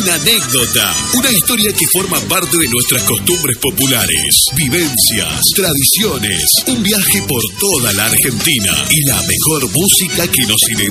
una anécdota, una historia que forma parte de nuestras costumbres populares, vivencias, tradiciones, un viaje por toda la Argentina y la mejor música que nos identifica